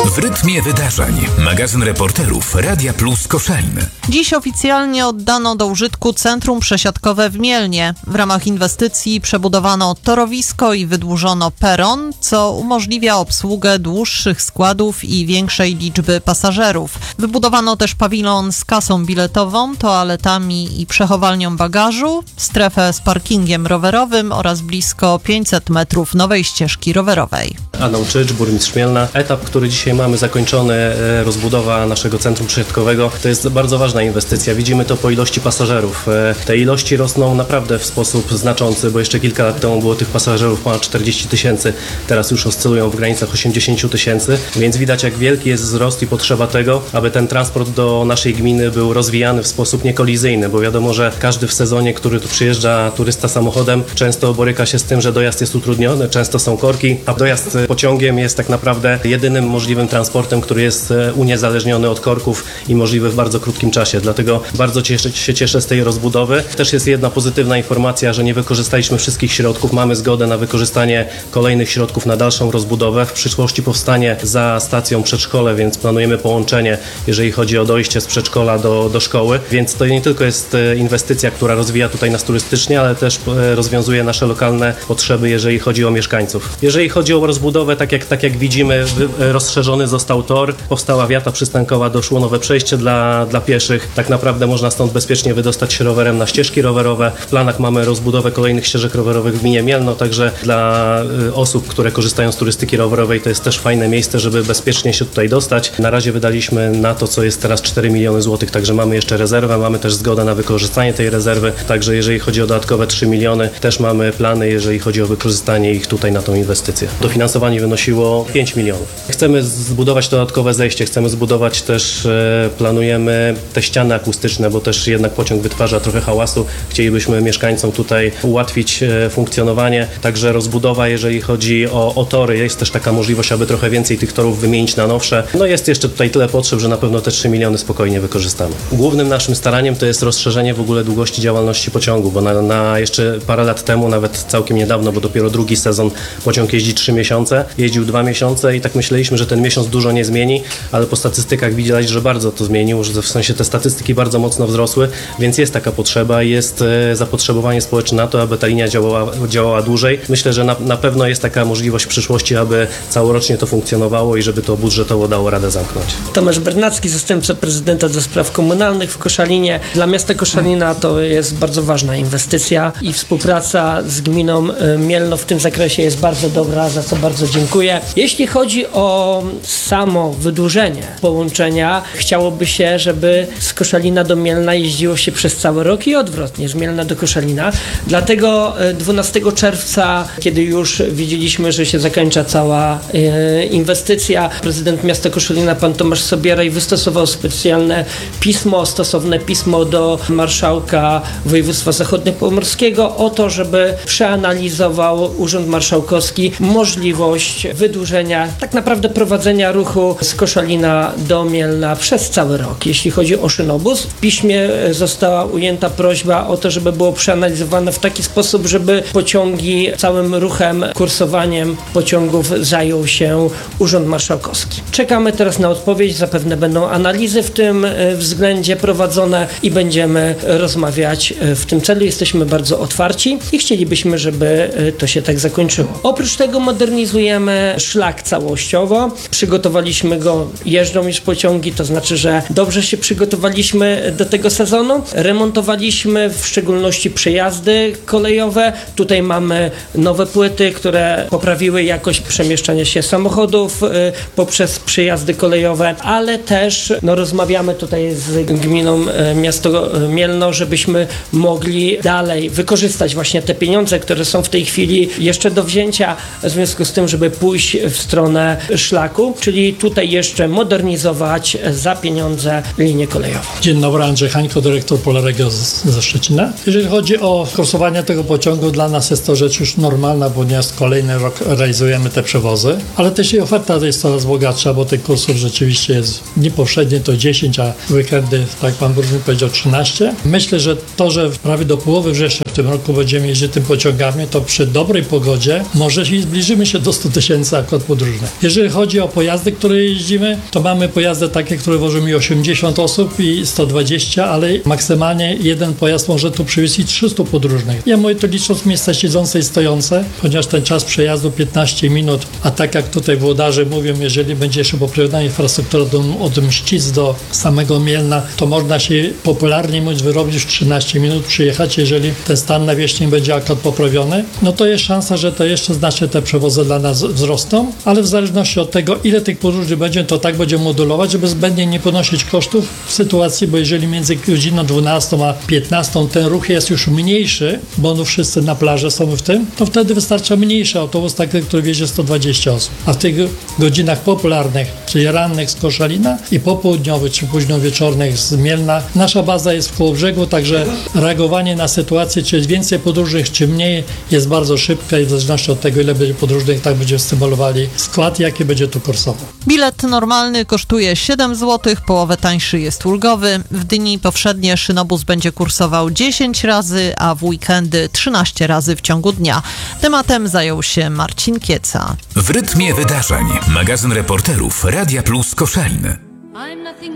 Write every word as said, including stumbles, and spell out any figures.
W rytmie wydarzeń. Magazyn reporterów Radia Plus Koszalin. Dziś oficjalnie oddano do użytku centrum przesiadkowe w Mielnie. W ramach inwestycji przebudowano torowisko i wydłużono peron, co umożliwia obsługę dłuższych składów i większej liczby pasażerów. Wybudowano też pawilon z kasą biletową, toaletami i przechowalnią bagażu, strefę z parkingiem rowerowym oraz blisko pięćset metrów nowej ścieżki rowerowej. Adam Czycz, burmistrz Mielna. Etap, który dzisiaj mamy zakończony, rozbudowa naszego centrum przesiadkowego, to jest bardzo ważna inwestycja. Widzimy to po ilości pasażerów. Te ilości rosną naprawdę w sposób znaczący, bo jeszcze kilka lat temu było tych pasażerów ponad czterdzieści tysięcy, teraz już oscylują w granicach osiemdziesiąt tysięcy, więc widać, jak wielki jest wzrost i potrzeba tego, aby ten transport do naszej gminy był rozwijany w sposób niekolizyjny, bo wiadomo, że każdy w sezonie, który tu przyjeżdża turysta samochodem, często boryka się z tym, że dojazd jest utrudniony, często są korki, a dojazd pociągiem jest tak naprawdę jedynym możliwym transportem, który jest uniezależniony od korków i możliwy w bardzo krótkim czasie. Dlatego bardzo cieszę, się cieszę z tej rozbudowy. Też jest jedna pozytywna informacja, że nie wykorzystaliśmy wszystkich środków. Mamy zgodę na wykorzystanie kolejnych środków na dalszą rozbudowę. W przyszłości powstanie za stacją przedszkole, więc planujemy połączenie, jeżeli chodzi o dojście z przedszkola do, do szkoły. Więc to nie tylko jest inwestycja, która rozwija tutaj nas turystycznie, ale też rozwiązuje nasze lokalne potrzeby, jeżeli chodzi o mieszkańców. Jeżeli chodzi o rozbudowę, tak jak, tak jak widzimy, rozszerzony został tor, powstała wiata przystankowa, doszło nowe przejście dla, dla pieszych. Tak naprawdę można stąd bezpiecznie wydostać się rowerem na ścieżki rowerowe. W planach mamy rozbudowę kolejnych ścieżek rowerowych w gminie Mielno, także dla osób, które korzystają z turystyki rowerowej, to jest też fajne miejsce, żeby bezpiecznie się tutaj dostać. Na razie wydaliśmy na to, co jest teraz cztery miliony złotych, także mamy jeszcze rezerwę, mamy też zgodę na wykorzystanie tej rezerwy, także jeżeli chodzi o dodatkowe trzy miliony, też mamy plany, jeżeli chodzi o wykorzystanie ich tutaj na tą inwestycję. Dofinansowanie wynosiło pięć milionów. Chcemy zbudować dodatkowe zejście, chcemy zbudować też, e, planujemy te ściany akustyczne, bo też jednak pociąg wytwarza trochę hałasu. Chcielibyśmy mieszkańcom tutaj ułatwić e, funkcjonowanie, także rozbudowa, jeżeli chodzi o, o tory, jest też taka możliwość, aby trochę więcej tych torów wymienić na nowsze. No jest jeszcze tutaj tyle potrzeb, że na pewno te trzy miliony spokojnie wykorzystamy. Głównym naszym staraniem to jest rozszerzenie w ogóle długości działalności pociągu, bo na, na jeszcze parę lat temu, nawet całkiem niedawno, bo dopiero drugi sezon pociąg jeździ trzy miesiące, jeździł dwa miesiące i tak myśleliśmy, że ten miesiąc dużo nie zmieni, ale po statystykach widać, że bardzo to zmienił, że w sensie te statystyki bardzo mocno wzrosły, więc jest taka potrzeba, jest zapotrzebowanie społeczne na to, aby ta linia działała, działała dłużej. Myślę, że na, na pewno jest taka możliwość w przyszłości, aby całorocznie to funkcjonowało i żeby to budżetowo dało radę zamknąć. Tomasz Bernacki, zastępca prezydenta do spraw komunalnych w Koszalinie. Dla miasta Koszalina to jest bardzo ważna inwestycja i współpraca z gminą Mielno w tym zakresie jest bardzo dobra, za co bardzo dziękuję. Jeśli chodzi o samo wydłużenie połączenia, chciałoby się, żeby z Koszalina do Mielna jeździło się przez cały rok i odwrotnie, z Mielna do Koszalina. Dlatego dwunastego czerwca, kiedy już widzieliśmy, że się zakończa cała e, inwestycja, prezydent miasta Koszalina, pan Tomasz Sobieraj, wystosował specjalne pismo, stosowne pismo do marszałka województwa zachodniopomorskiego o to, żeby przeanalizował Urząd Marszałkowski możliwość wydłużenia, tak naprawdę prowadzenia ruchu z Koszalina do Mielna przez cały rok. Jeśli chodzi o szynobus, w piśmie została ujęta prośba o to, żeby było przeanalizowane w taki sposób, żeby pociągi całym ruchem, kursowaniem pociągów zajął się Urząd Marszałkowski. Czekamy teraz na odpowiedź, zapewne będą analizy w tym względzie prowadzone i będziemy rozmawiać w tym celu. Jesteśmy bardzo otwarci i chcielibyśmy, żeby to się tak zakończyło. Oprócz tego modernizujemy szlak całościowo. Przygotowaliśmy go, jeżdżą już pociągi, to znaczy, że dobrze się przygotowaliśmy do tego sezonu. Remontowaliśmy w szczególności przejazdy kolejowe. Tutaj mamy nowe płyty, które poprawiły jakość przemieszczania się samochodów y, poprzez przejazdy kolejowe, ale też no, rozmawiamy tutaj z gminą y, miasto y, Mielno, żebyśmy mogli dalej wykorzystać właśnie te pieniądze, które są w tej chwili jeszcze do wzięcia, w związku z tym, żeby pójść w stronę szlaku, czyli tutaj jeszcze modernizować za pieniądze linię kolejową. Dzień dobry, Andrzej Hańko, dyrektor Polregio ze Szczecina. Jeżeli chodzi o kursowanie tego pociągu, dla nas jest to rzecz już normalna, ponieważ kolejny rok realizujemy te przewozy, ale też i oferta jest coraz bogatsza, bo tych kursów rzeczywiście jest dni powszednie to dziesięć, a weekendy, tak pan burmistrz powiedział, trzynaście. Myślę, że to, że prawie do połowy września tym roku będziemy jeździć tym pociągami, to przy dobrej pogodzie może i zbliżymy się do stu tysięcy akurat podróżnych. Jeżeli chodzi o pojazdy, które jeździmy, to mamy pojazdy takie, które wożą mi osiemdziesiąt osób i sto dwadzieścia, ale maksymalnie jeden pojazd może tu przywieźć i trzysta podróżnych. Ja mówię to licząc miejsca siedzące i stojące, ponieważ ten czas przejazdu piętnaście minut, a tak jak tutaj włodarze mówią, jeżeli będzie jeszcze poprawiona infrastruktura do, od Mścic do samego Mielna, to można się popularnie mówiąc wyrobić w trzynaście minut, przyjechać, jeżeli ten stan nawierzchni będzie akurat poprawiony, no to jest szansa, że to jeszcze znacznie te przewozy dla nas wzrosną, ale w zależności od tego, ile tych podróży będzie, to tak będzie modulować, żeby zbędnie nie ponosić kosztów w sytuacji, bo jeżeli między godziną dwunastą a piętnastą ten ruch jest już mniejszy, bo no wszyscy na plaży są w tym, to wtedy wystarcza mniejszy autobus, taki, który wiezie sto dwadzieścia osób. A w tych godzinach popularnych, czyli rannych z Koszalina i popołudniowych, czy późno wieczornych z Mielna, nasza baza jest w Kołobrzegu, także reagowanie na sytuację, czy jest więcej podróżnych, czy mniej, jest bardzo szybka i w zależności od tego, ile będzie podróżnych, tak będziemy stymulowali skład, jaki będzie tu kursował. Bilet normalny kosztuje siedem złotych, połowę tańszy jest ulgowy. W dni powszednie szynobus będzie kursował dziesięć razy, a w weekendy trzynaście razy w ciągu dnia. Tematem zajął się Marcin Kieca. W rytmie wydarzeń. Magazyn reporterów Radia Plus Koszalin.